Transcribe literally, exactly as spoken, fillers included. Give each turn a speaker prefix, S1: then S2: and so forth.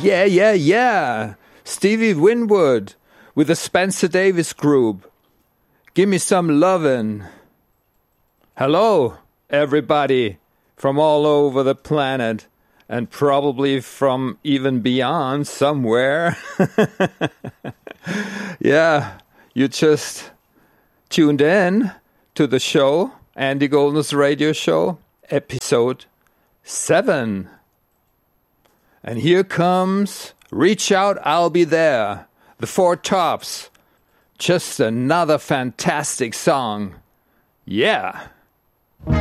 S1: Yeah, yeah, yeah. Stevie Winwood with the Spencer Davis Group. Give me some lovin'. Hello, everybody from all over the planet and probably from even beyond somewhere. Yeah, you just tuned in to the show, Andy Golden's radio show, episode seven. And here comes Reach Out, I'll Be There, the Four Tops. Just another fantastic song. Yeah.